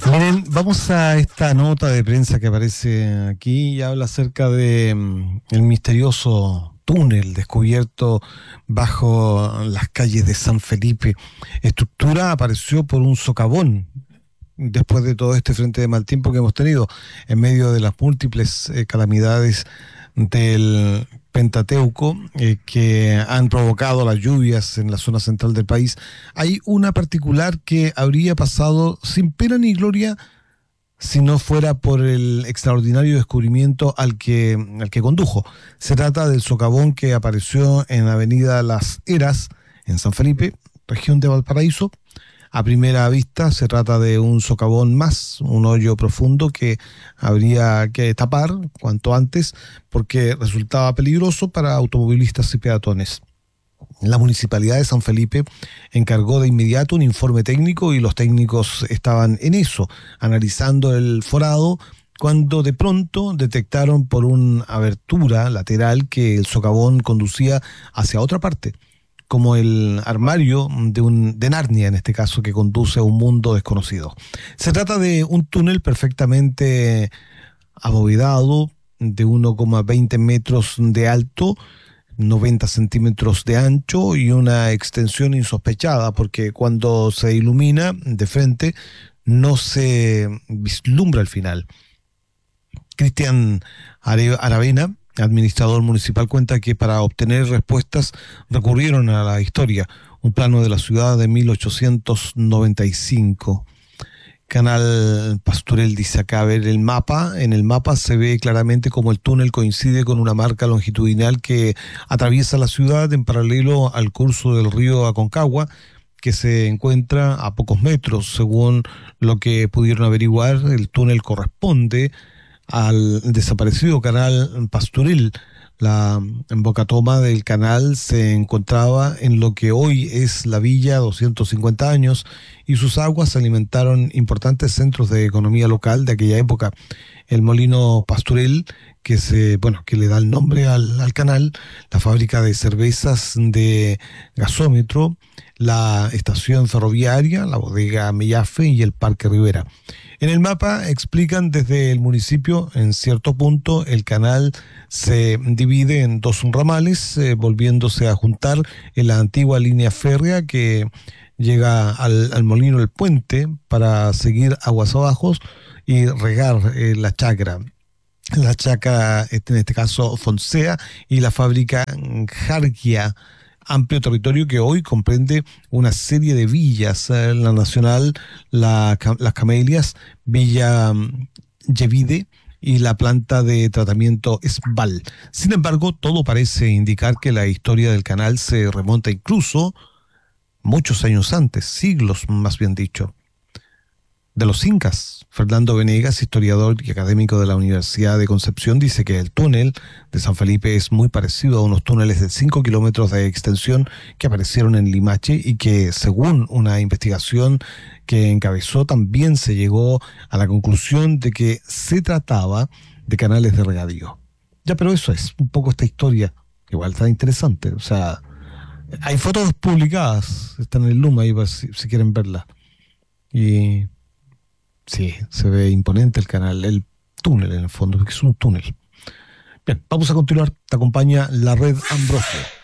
Miren, vamos a esta nota de prensa que aparece aquí y habla acerca de el misterioso túnel descubierto bajo las calles de San Felipe. Estructura apareció por un socavón después de todo este frente de mal tiempo que hemos tenido en medio de las múltiples calamidades del Pentateuco que han provocado las lluvias en la zona central del país. Hay una particular que habría pasado sin pena ni gloria si no fuera por el extraordinario descubrimiento al que condujo. Se trata del socavón que apareció en Avenida Las Heras, en San Felipe, región de Valparaíso. A primera vista se trata de un socavón más, un hoyo profundo que habría que tapar cuanto antes porque resultaba peligroso para automovilistas y peatones. La Municipalidad de San Felipe encargó de inmediato un informe técnico y los técnicos estaban en eso, analizando el forado, cuando de pronto detectaron por una abertura lateral que el socavón conducía hacia otra parte, como el armario de Narnia, en este caso, que conduce a un mundo desconocido. Se trata de un túnel perfectamente abovedado, de 1,20 metros de alto, 90 centímetros de ancho y una extensión insospechada, porque cuando se ilumina de frente no se vislumbra el final. Cristian Aravena, administrador municipal, cuenta que para obtener respuestas recurrieron a la historia, un plano de la ciudad de 1895. Canal Pastorel dice acá, a ver el mapa. En el mapa se ve claramente como el túnel coincide con una marca longitudinal que atraviesa la ciudad en paralelo al curso del río Aconcagua, que se encuentra a pocos metros. Según lo que pudieron averiguar, el túnel corresponde al desaparecido canal Pastoril. La embocatoma del canal se encontraba en lo que hoy es la villa 250 años y sus aguas alimentaron importantes centros de economía local de aquella época. El molino Pastoril, que le da el nombre al canal, la fábrica de cervezas de gasómetro, la estación ferroviaria, la bodega Mellafe y el Parque Rivera. En el mapa explican desde el municipio, en cierto punto, el canal se divide en dos ramales, volviéndose a juntar en la antigua línea férrea que llega al molino El Puente para seguir aguas abajo y regar la chacra. La chacra, en este caso Fonsea, y la fábrica Jarquia, amplio territorio que hoy comprende una serie de villas, la Nacional, Las Camelias, Villa Yevide y la planta de tratamiento Esval. Sin embargo, todo parece indicar que la historia del canal se remonta incluso muchos años antes, siglos más bien dicho, de los incas. Fernando Venegas, historiador y académico de la Universidad de Concepción, dice que el túnel de San Felipe es muy parecido a unos túneles de 5 kilómetros de extensión que aparecieron en Limache y que, según una investigación que encabezó, también se llegó a la conclusión de que se trataba de canales de regadío. Ya, pero eso es un poco esta historia, igual está interesante. O sea, hay fotos publicadas, están en el Luma ahí si quieren verla. Y sí, se ve imponente el canal, el túnel en el fondo, porque es un túnel. Bien, vamos a continuar. Te acompaña la red Ambrosio.